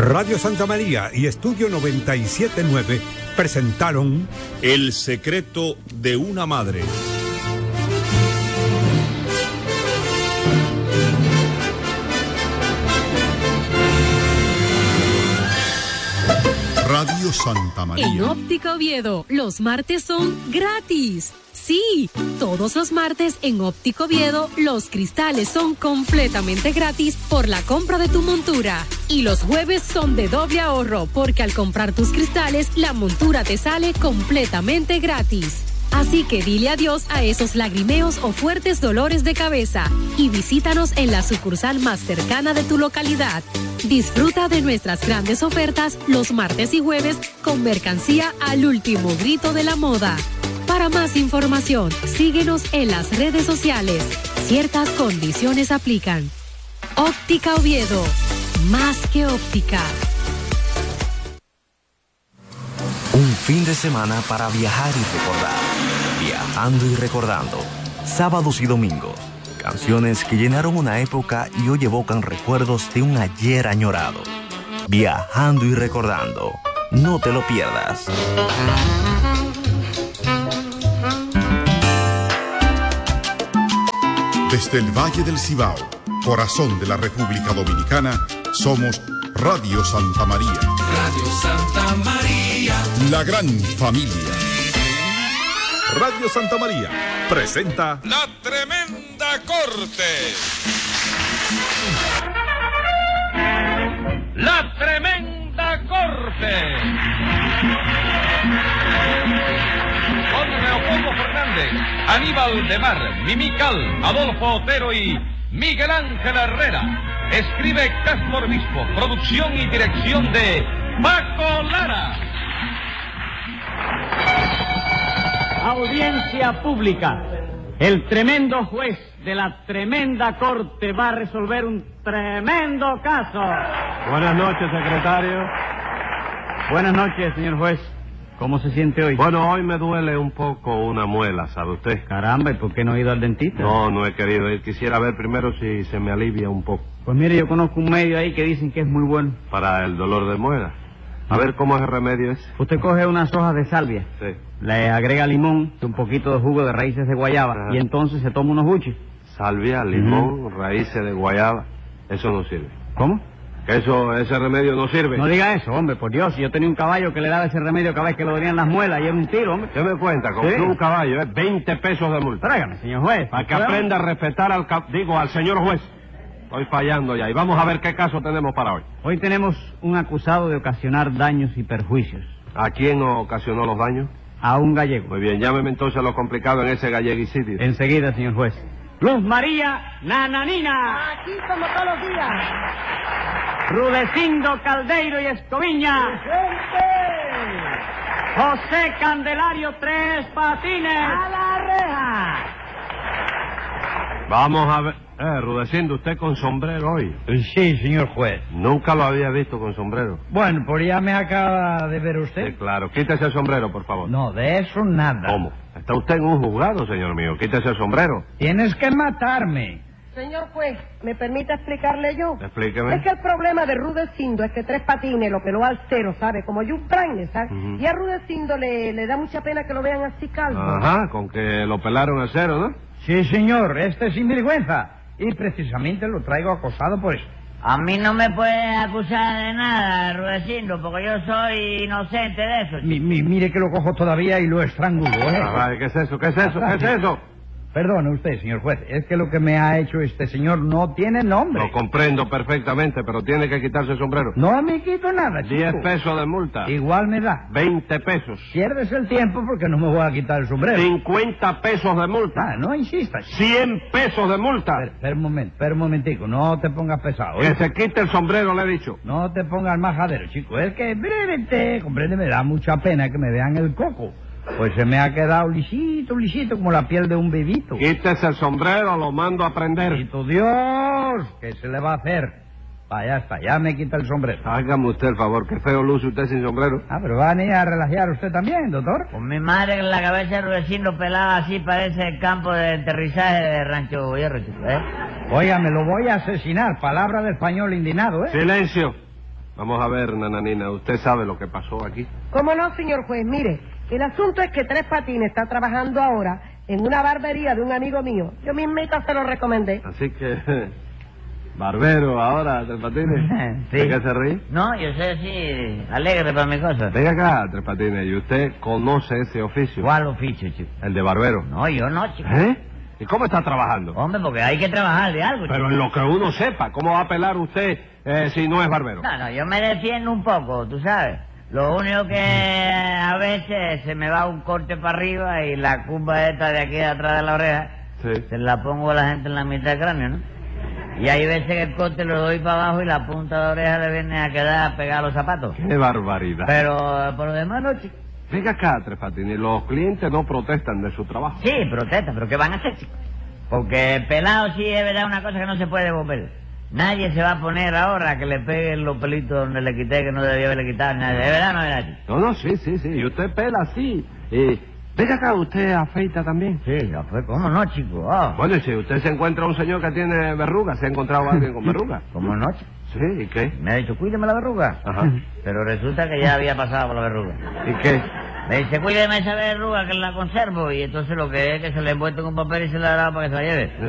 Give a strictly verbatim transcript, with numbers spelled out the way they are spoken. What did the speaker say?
Radio Santa María y Estudio noventa y siete punto nueve presentaron El secreto de una madre. Radio Santa María. En Óptica Oviedo, los martes son gratis. Sí, todos los martes en Óptica Oviedo, los cristales son completamente gratis por la compra de tu montura. Y los jueves son de doble ahorro, porque al comprar tus cristales, la montura te sale completamente gratis. Así que dile adiós a esos lagrimeos o fuertes dolores de cabeza y visítanos en la sucursal más cercana de tu localidad. Disfruta de nuestras grandes ofertas los martes y jueves con mercancía al último grito de la moda. Para más información, síguenos en las redes sociales. Ciertas condiciones aplican. Óptica Oviedo, más que óptica. Un fin de semana para viajar y recordar. Viajando y recordando. Sábados y domingos. Canciones que llenaron una época y hoy evocan recuerdos de un ayer añorado. Viajando y recordando. No te lo pierdas. Desde el Valle del Cibao, corazón de la República Dominicana, somos Radio Santa María. Radio Santa María. La gran familia. Radio Santa María presenta La Tremenda Corte. La Tremenda Corte. Con Leopoldo Fernández, Aníbal de Mar, Mimical, Adolfo Otero y Miguel Ángel Herrera. Escribe Castro Obispo, producción y dirección de Paco Lara. Audiencia pública. El tremendo juez de la tremenda corte va a resolver un tremendo caso. Buenas noches, secretario. Buenas noches, señor juez. ¿Cómo se siente hoy? Bueno, hoy me duele un poco una muela, ¿sabe usted? Caramba, ¿y por qué no ha ido al dentista? No, no he querido ir. Quisiera ver primero si se me alivia un poco. Pues mire, yo conozco un medio ahí que dicen que es muy bueno. Para el dolor de muela. A ver, ¿cómo es el remedio ese? Usted coge unas hojas de salvia. Sí. Le agrega limón, un poquito de jugo de raíces de guayaba. Ajá. Y entonces se toma unos buches. Salvia, limón, uh-huh. raíces de guayaba. Eso no sirve. ¿Cómo? Que eso, ese remedio no sirve. No diga eso, hombre, por Dios. Yo tenía un caballo que le daba ese remedio cada vez que le dolían las muelas y era un tiro, hombre. ¿Qué me cuenta? Compré ¿Sí? un caballo, es veinte pesos de multa. Tráigame, señor juez. Para que aprenda a respetar al, digo, al señor juez. Estoy fallando ya. Y vamos a ver qué caso tenemos para hoy. Hoy tenemos un acusado de ocasionar daños y perjuicios. ¿A quién ocasionó los daños? A un gallego. Muy bien, llámeme entonces lo complicado en ese galleguicidio. Enseguida, señor juez. Luz María Nananina. Aquí como todos los días. Rudecindo Caldeiro y Escoviña. ¡Presente! José Candelario Tres Patines. ¡A la reja! Vamos a ver. Eh, Rudecindo, ¿usted con sombrero hoy? Sí, señor juez. Nunca lo había visto con sombrero. Bueno, pues ya me acaba de ver usted. Sí, claro. Quítese el sombrero, por favor. No, de eso nada. ¿Cómo? Está usted en un juzgado, señor mío. Quítese el sombrero. Tienes que matarme. Señor juez, ¿me permite explicarle yo? Explíqueme. Es que el problema de Rudecindo es que Tres Patines lo peló al cero, ¿sabe? Como Jules Brainer, ¿sabe? Uh-huh. Y a Rudecindo le, le da mucha pena que lo vean así calvo. Ajá, con que lo pelaron al cero, ¿no? Sí, señor, este es sinvergüenza. Y precisamente lo traigo acosado por eso. A mí no me puede acusar de nada, Rudecindo, porque yo soy inocente de eso. Mi, mi, mire que lo cojo todavía y lo estrangulo, ¿eh? Ah, ¿qué es eso? ¿Qué es eso? ¿Qué es eso? Perdone usted, señor juez, es que lo que me ha hecho este señor no tiene nombre. Lo comprendo perfectamente, pero tiene que quitarse el sombrero. No me quito nada, chico. Diez pesos de multa. Igual me da. Veinte pesos. Pierdes el tiempo porque no me voy a quitar el sombrero. Cincuenta pesos de multa. Ah, no insistas. Cien pesos de multa. Espera un momento, espera un momentico, no te pongas pesado. Que se quite el sombrero, le he dicho. No te pongas majadero, chico, es que brevemente, comprende, me da mucha pena que me vean el coco. Pues se me ha quedado lisito, lisito, como la piel de un bebito. Quítese el sombrero, lo mando a prender. ¡Bendito Dios! ¿Qué se le va a hacer? Va, ya está, ya me quita el sombrero. Hágame usted el favor, qué feo luce usted sin sombrero. Ah, pero va a venir a relajar usted también, doctor. Pues mi madre en la cabeza de Rudecindo pelada así parece el campo de aterrizaje de Rancho Hierro, chico, ¿eh? Oiga, me lo voy a asesinar, palabra de español indignado, ¿eh? Silencio. Vamos a ver, nananina, ¿usted sabe lo que pasó aquí? ¿Cómo no, señor juez? Mire, el asunto es que Tres Patines está trabajando ahora en una barbería de un amigo mío. Yo mismita se lo recomendé. Así que... Barbero ahora, Tres Patines. Sí. ¿De qué se ríe? No, yo soy así, alegre para mi cosa. Venga acá, Tres Patines, ¿y usted conoce ese oficio? ¿Cuál oficio, chico? El de barbero. No, yo no, chico. ¿Eh? ¿Y cómo está trabajando? Hombre, porque hay que trabajar de algo, chico. Pero en lo que uno sepa, ¿cómo va a pelar usted eh, si no es barbero? No, no, yo me defiendo un poco, tú sabes. Lo único que a veces se me va un corte para arriba y la curva esta de aquí de atrás de la oreja, sí, se la pongo a la gente en la mitad del cráneo, ¿no? Y hay veces que el corte lo doy para abajo y la punta de la oreja le viene a quedar pegada a los zapatos. ¡Qué barbaridad! Pero por lo demás no, chico. Venga acá, Tres Patines, los clientes no protestan de su trabajo. Sí, protestan, pero ¿qué van a hacer, chico? Porque pelado sí es verdad una cosa que no se puede devolver. Nadie se va a poner ahora a que le peguen los pelitos donde le quité que no debía haberle quitado. Nadie. ¿Es verdad o no es verdad, chico? No, no, sí, sí, sí. Y usted pela así. Y... Venga acá, ¿usted afeita también? Sí, ¿cómo no, chico? Oh. Bueno, y si usted se encuentra un señor que tiene verruga, ¿se ha encontrado a alguien con verruga? ¿Cómo no, chico? Sí, ¿y qué? Me ha dicho, cuídeme la verruga. Ajá. Pero resulta que ya había pasado por la verruga. ¿Y qué? Me dice, cuídeme esa verruga que la conservo. Y entonces lo que es que se le envuelve en un papel y se la da para que se la lleve.